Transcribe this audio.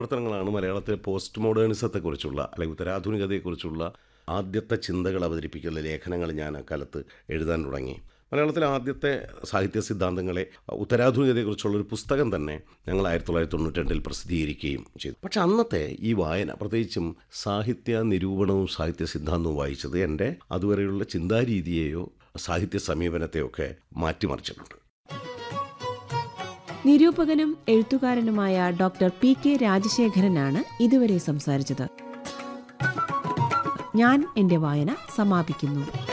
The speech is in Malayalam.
പ്രവർത്തനങ്ങളാണ് മലയാളത്തിലെ പോസ്റ്റ് മോഡേണിസത്തെക്കുറിച്ചുള്ള അല്ലെങ്കിൽ ഉത്തരാധുനികതയെക്കുറിച്ചുള്ള ആദ്യത്തെ ചിന്തകൾ അവതരിപ്പിക്കുന്ന ലേഖനങ്ങൾ ഞാൻ അക്കാലത്ത് എഴുതാൻ തുടങ്ങി. മലയാളത്തിലെ ആദ്യത്തെ സാഹിത്യ സിദ്ധാന്തങ്ങളെ ഉത്തരാധുനികതയെക്കുറിച്ചുള്ളൊരു പുസ്തകം തന്നെ ഞങ്ങൾ 1992 പ്രസിദ്ധീകരിക്കുകയും ചെയ്തു. പക്ഷെ അന്നത്തെ ഈ വായന, പ്രത്യേകിച്ചും സാഹിത്യ നിരൂപണവും സാഹിത്യ സിദ്ധാന്തവും വായിച്ചത് എൻ്റെ അതുവരെയുള്ള ചിന്താരീതിയെയോ സാഹിത്യ സമീപനത്തെയോ ഒക്കെ മാറ്റിമറിച്ചിട്ടുണ്ട്. നിരൂപകനും എഴുത്തുകാരനുമായ ഡോക്ടർ PK രാജശേഖരനാണ് ഇതുവരെ സംസാരിച്ചത്. ഞാൻ എൻ്റെ വായന സമാപിക്കുന്നു.